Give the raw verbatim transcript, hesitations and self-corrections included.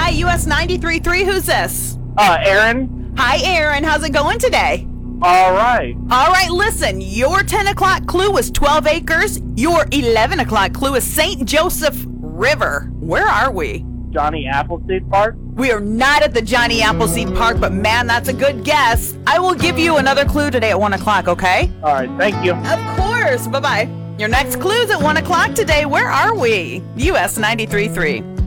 Hi, U S ninety-three point three. Who's this? Uh, Aaron? Hi, Aaron. How's it going today? All right. All right, listen. Your ten o'clock clue was twelve acres. Your eleven o'clock clue is Saint Joseph River. Where are we? Johnny Appleseed Park? We are not at the Johnny Appleseed Park, but man, that's a good guess. I will give you another clue today at one o'clock, okay? All right, thank you. Of course. Bye-bye. Your next clue's at one o'clock today. Where are we? U S ninety-three point three.